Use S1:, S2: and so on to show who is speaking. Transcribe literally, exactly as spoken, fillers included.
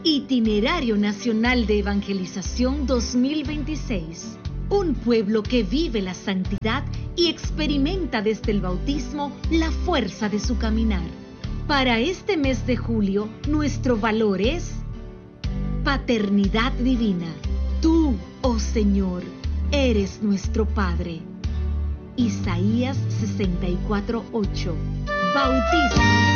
S1: Itinerario Nacional de Evangelización dos mil veintiséis. Un pueblo que vive la santidad y experimenta desde el bautismo la fuerza de su caminar. Para este mes de julio, nuestro valor es paternidad divina. Tú, oh Señor, eres nuestro Padre. Isaías sesenta y cuatro, ocho. Bautismo.